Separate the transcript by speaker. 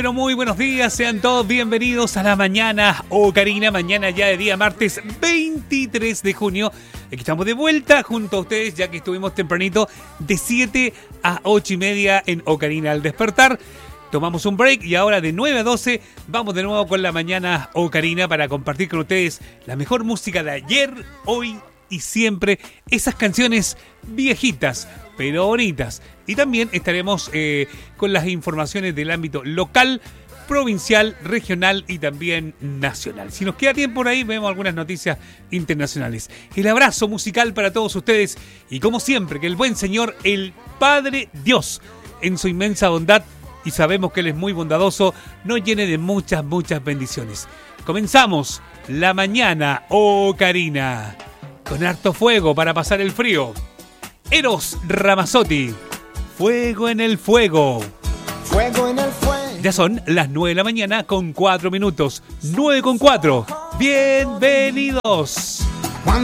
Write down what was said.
Speaker 1: Pero muy buenos días, sean todos bienvenidos a la mañana Ocarina, mañana ya de día martes 23 de junio. Aquí estamos de vuelta junto a ustedes, ya que estuvimos tempranito de 7 a 8 y media en Ocarina al despertar. Tomamos un break y ahora de 9 a 12 vamos de nuevo con la mañana Ocarina para compartir con ustedes la mejor música de ayer, hoy y siempre. Esas canciones viejitas, pero bonitas. Y también estaremos con las informaciones del ámbito local, provincial, regional y también nacional. Si nos queda tiempo por ahí, vemos algunas noticias internacionales. El abrazo musical para todos ustedes y como siempre, que el buen Señor, el Padre Dios, en su inmensa bondad, y sabemos que Él es muy bondadoso, nos llene de muchas, muchas bendiciones. Comenzamos la mañana Ocarina, con harto fuego para pasar el frío. Eros Ramazzotti, Fuego en el Fuego.
Speaker 2: Fuego en el fuego.
Speaker 1: Ya son las 9 de la mañana con 4 minutos. 9 con 4. Bienvenidos.